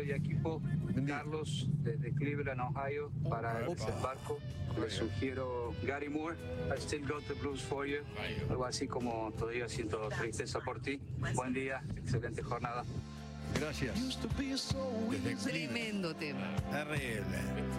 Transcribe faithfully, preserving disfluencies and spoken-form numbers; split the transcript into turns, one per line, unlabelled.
y equipo. Carlos, desde Cleveland, Ohio, para el desembarco. Le sugiero Gary Moore, I Still Got the Blues for You. Algo así como todavía siento tristeza por ti. Buen día, excelente jornada.
Gracias.
Tremendo tema.
Terrible.